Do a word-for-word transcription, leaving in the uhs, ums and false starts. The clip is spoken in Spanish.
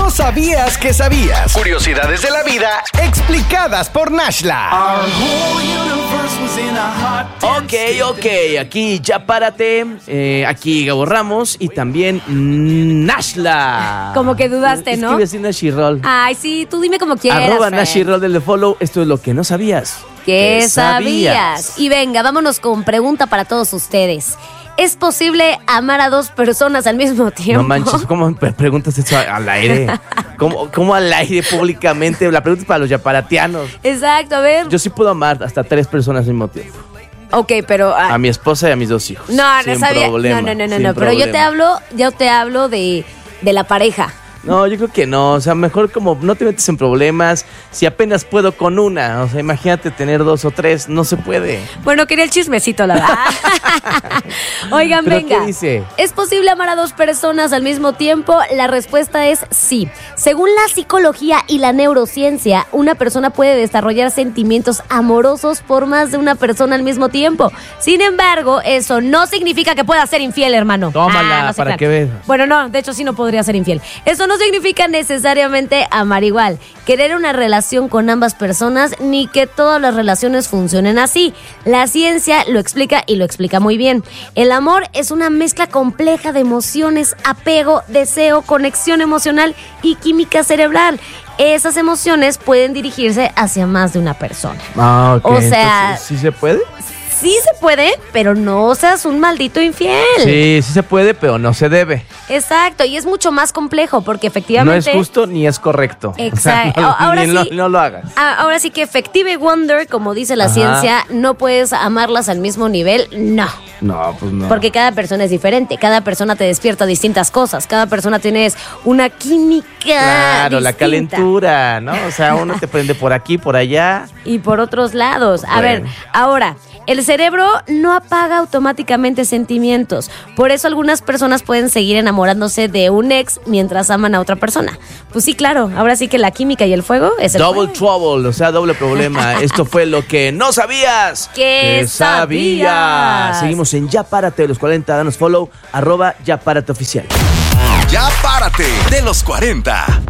no sabías que sabías. Curiosidades de la vida explicadas por Nashla. Ok, ok, aquí ya párate, eh, aquí Gabo Ramos y también Nashla. Como que dudaste, ¿no? Escribe así Nashirol. Ay, sí, tú dime como quieras. Arroba Fer. Nashirol del follow, esto es lo que no sabías. ¿Qué ¿Qué sabías? sabías? Y venga, vámonos con pregunta para todos ustedes. ¿Es posible amar a dos personas al mismo tiempo? No manches, ¿cómo me preguntas eso al aire? ¿Cómo, cómo al aire públicamente? La pregunta es para los yaparatianos. Exacto, a ver. Yo sí puedo amar hasta tres personas al mismo tiempo. Ok, pero... ah, A mi esposa y a mis dos hijos. no, no Sin sabía. problema, no, no, no, no, sin no. Pero yo te problema. hablo, yo te hablo de, de la pareja. No, yo creo que no, o sea, mejor como no te metes en problemas, si apenas puedo con una, o sea, imagínate tener dos o tres, no se puede. Bueno, quería el chismecito, la verdad. Oigan, ¿Pero venga. qué dice? ¿Es posible amar a dos personas al mismo tiempo? La respuesta es sí. Según la psicología y la neurociencia, una persona puede desarrollar sentimientos amorosos por más de una persona al mismo tiempo. Sin embargo, eso no significa que pueda ser infiel, hermano. Tómala, Ah, no sé, para claro. que veas. Bueno, no, de hecho sí no podría ser infiel. Eso no significa necesariamente amar igual, querer una relación con ambas personas, ni que todas las relaciones funcionen así. La ciencia lo explica y lo explica muy bien. El amor es una mezcla compleja de emociones, apego, deseo, conexión emocional y química cerebral. Esas emociones pueden dirigirse hacia más de una persona. Ah, ok. O sea- Entonces, ¿sí se puede? Sí se puede, pero no seas un maldito infiel. Sí, sí se puede, pero no se debe. Exacto, y es mucho más complejo porque No efectivamente... es justo ni es correcto. Exacto. O sea, no, Ahora ni lo- sí- no lo hagas. Ah, ahora sí que Effective Wonder, como dice la Ajá. ciencia, no puedes amarlas al mismo nivel, no. No, pues no. Porque cada persona es diferente, cada persona te despierta distintas cosas, cada persona tienes una química Claro, la distinta. calentura, ¿no? O sea, uno te prende por aquí, por allá. Y por otros lados. A Bueno. ver, ahora, el cerebro no apaga automáticamente sentimientos. Por eso algunas personas pueden seguir enamorándose de un ex mientras aman a otra persona. Pues sí, claro, ahora sí que la química y el fuego es el Double fuego. trouble, o sea, doble problema. Esto fue lo que no sabías. ¿Qué sabías? Seguimos en Ya Párate de los cuarenta. Danos follow, arroba Ya Párate Oficial. Ya párate de los cuarenta.